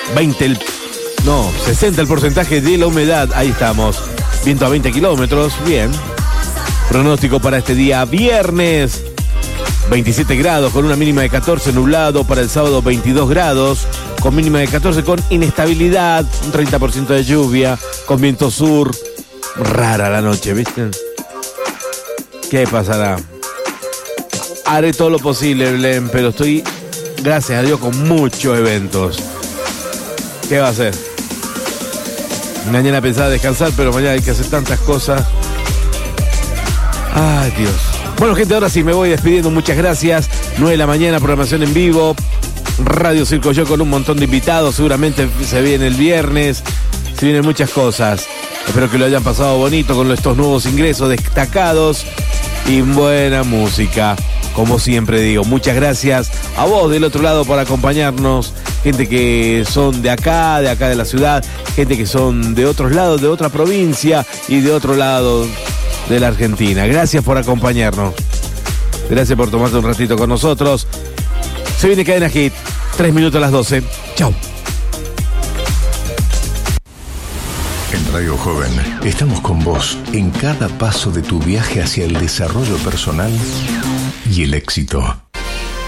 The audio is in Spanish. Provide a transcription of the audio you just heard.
60 el porcentaje de la humedad. Ahí estamos. Viento a 20 kilómetros. Bien. Pronóstico para este día viernes. 27 grados con una mínima de 14, nublado. Para el sábado 22 grados con mínima de 14, con inestabilidad, un 30% de lluvia, con viento sur. Rara la noche, ¿viste? ¿Qué pasará? Haré todo lo posible, Belén, pero estoy, gracias a Dios, con muchos eventos. ¿Qué va a hacer? Mañana pensaba descansar, pero mañana hay que hacer tantas cosas. Ay, Dios. Bueno, gente, ahora sí me voy despidiendo. Muchas gracias. 9 de la mañana, programación en vivo. Radio Circo Yo con un montón de invitados. Seguramente se viene el viernes. Se vienen muchas cosas. Espero que lo hayan pasado bonito con estos nuevos ingresos destacados y buena música. Como siempre digo, muchas gracias a vos del otro lado por acompañarnos. Gente que son de acá de la ciudad. Gente que son de otros lados, de otra provincia y de otro lado de la Argentina. Gracias por acompañarnos. Gracias por tomarte un ratito con nosotros. Se viene Cadena Hit, 3 minutos a las 12. Chau. En Radio Joven estamos con vos en cada paso de tu viaje hacia el desarrollo personal y el éxito.